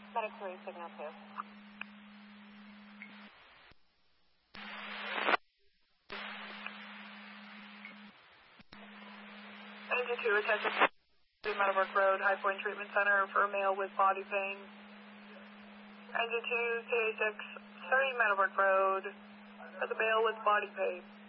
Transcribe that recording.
Medic 3, signal 2. Engine 2, attention to Meadowbrook Road, High Point Treatment Center for a male with body pain. Engine 2, CA6, 30 Meadowbrook Road, for the male with body pain.